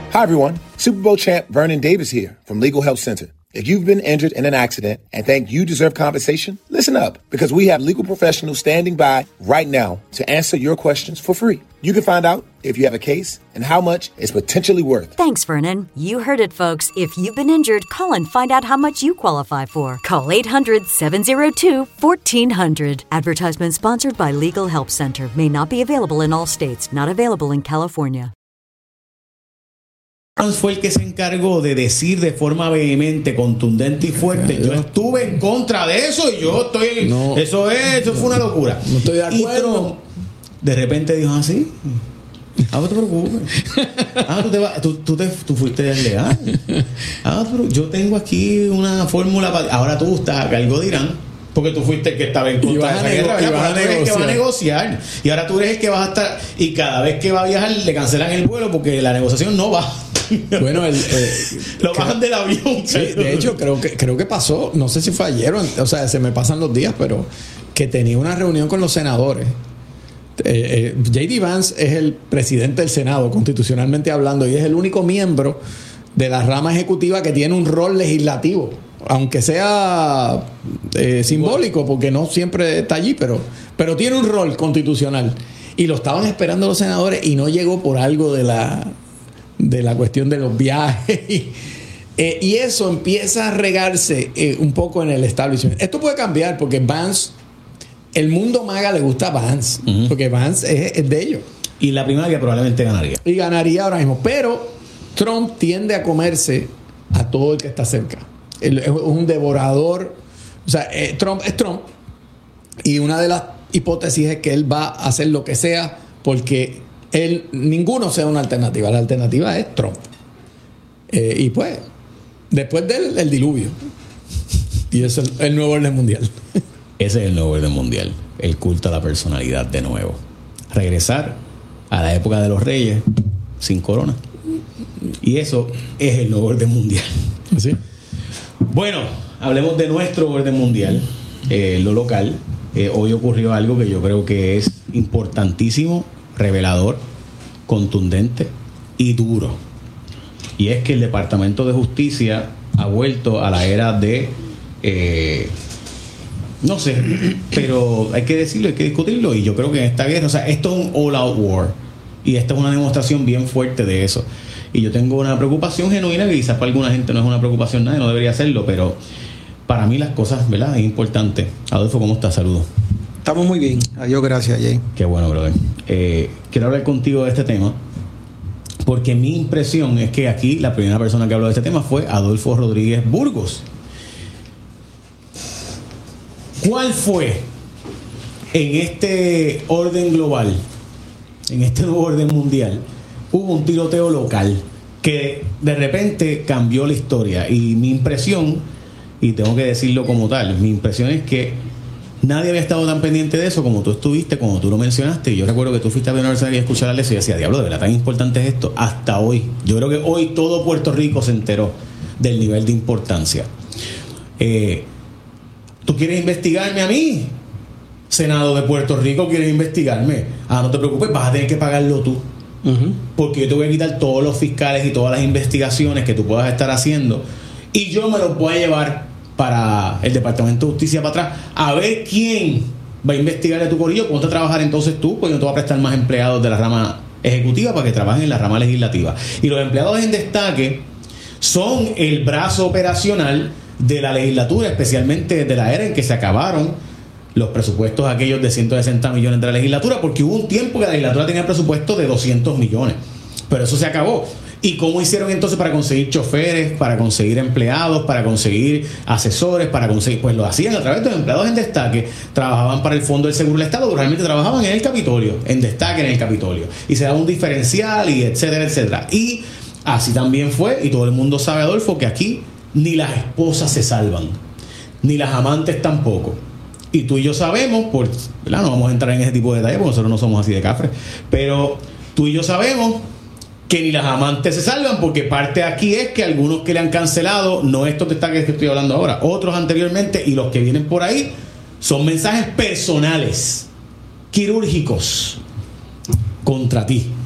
Hi, everyone. Super Bowl champ Vernon Davis here from Legal Help Center. If you've been injured in an accident and think you deserve compensation, listen up, because we have legal professionals standing by right now to answer your questions for free. You can find out if you have a case and how much it's potentially worth. Thanks, Vernon. You heard it, folks. If you've been injured, call and find out how much you qualify for. Call 800-702-1400. Advertisement sponsored by Legal Help Center. May not be available in all states. Not available in California. Fue el que se encargó de decir de forma vehemente, contundente y fuerte: yo estuve en contra de eso y yo estoy... No, eso fue una locura. No estoy de acuerdo. Y Trump de repente dijo así: no te preocupes. Tú fuiste desleal. Pero yo tengo aquí una fórmula para... Ahora tú estás, algo dirán, porque tú fuiste el que estaba en contra de esa guerra, ¿verdad? Ahora tú eres el que va a negociar. Y ahora tú eres el que vas a estar... Y cada vez que va a viajar le cancelan el vuelo porque la negociación no va. Bueno, lo bajan del avión. Sí, de hecho, creo que pasó, no sé si fue ayer, o sea, se me pasan los días, pero que tenía una reunión con los senadores. J.D. Vance es el presidente del Senado, constitucionalmente hablando, y es el único miembro de la rama ejecutiva que tiene un rol legislativo, aunque sea simbólico, porque no siempre está allí, pero tiene un rol constitucional. Y lo estaban esperando los senadores y no llegó por algo de la cuestión de los viajes. Y eso empieza a regarse un poco en el establishment. Esto puede cambiar porque Vance, el mundo MAGA le gusta a Vance, porque Vance es de ellos. Y la primaria probablemente ganaría. Y ganaría ahora mismo. Pero Trump tiende a comerse a todo el que está cerca. Es un devorador. O sea, Trump es Trump. Y una de las hipótesis es que él va a hacer lo que sea porque ninguno sea una alternativa. La alternativa es Trump. Y pues, después de él, el diluvio. Y eso es el nuevo orden mundial. Ese es el nuevo orden mundial. El culto a la personalidad de nuevo. Regresar a la época de los reyes sin corona. Y eso es el nuevo orden mundial. ¿Sí? Bueno, hablemos de nuestro orden mundial, lo local. Hoy ocurrió algo que yo creo que es importantísimo, revelador, contundente y duro. Y es que el Departamento de Justicia ha vuelto a la era de no sé, pero hay que decirlo, hay que discutirlo. Y yo creo que en esta guerra, o sea, esto es un all-out war. Y esta es una demostración bien fuerte de eso. Y yo tengo una preocupación genuina, que quizás para alguna gente no es una preocupación, nadie no debería hacerlo, pero para mí las cosas, ¿verdad?, es importante. Adolfo, ¿cómo estás? Saludos. Estamos muy bien. Adiós, gracias, Jay. Qué bueno, brother. Quiero hablar contigo de este tema, porque mi impresión es que aquí la primera persona que habló de este tema fue Adolfo Rodríguez Burgos. ¿Cuál fue en este orden global, en este nuevo orden mundial? Hubo un tiroteo local que de repente cambió la historia. Y mi impresión, y tengo que decirlo como tal, mi impresión es que nadie había estado tan pendiente de eso como tú estuviste, como tú lo mencionaste. Y yo recuerdo que tú fuiste a la universidad y escuchar eso y decía, diablo, de verdad tan importante es esto. Hasta hoy, yo creo que hoy todo Puerto Rico se enteró del nivel de importancia. ¿Tú quieres investigarme a mí? Senado de Puerto Rico, ¿quieres investigarme? No te preocupes, vas a tener que pagarlo tú. Porque yo te voy a quitar todos los fiscales y todas las investigaciones que tú puedas estar haciendo, y yo me los voy a llevar para el Departamento de Justicia para atrás, a ver quién va a investigar de tu corillo. Ponte a trabajar entonces tú, porque no te va a prestar más empleados de la rama ejecutiva para que trabajen en la rama legislativa. Y los empleados en destaque son el brazo operacional de la legislatura, especialmente desde la era en que se acabaron los presupuestos aquellos de 160 millones de la legislatura, porque hubo un tiempo que la legislatura tenía presupuesto de 200 millones, pero eso se acabó. ¿Y cómo hicieron entonces para conseguir choferes, para conseguir empleados, para conseguir asesores, para conseguir? Pues lo hacían a través de los empleados en destaque. Trabajaban para el Fondo del Seguro del Estado, pero realmente trabajaban en el Capitolio, en destaque en el Capitolio, y se daba un diferencial, y etcétera, etcétera. Y así también fue, y todo el mundo sabe, Adolfo, que aquí ni las esposas se salvan, ni las amantes tampoco. Y tú y yo sabemos, ¿verdad? No vamos a entrar en ese tipo de detalles porque nosotros no somos así de cafres, pero tú y yo sabemos que ni las amantes se salvan, porque parte aquí es que algunos que le han cancelado, no estos destaques que estoy hablando ahora, otros anteriormente, y los que vienen por ahí, son mensajes personales, quirúrgicos contra ti.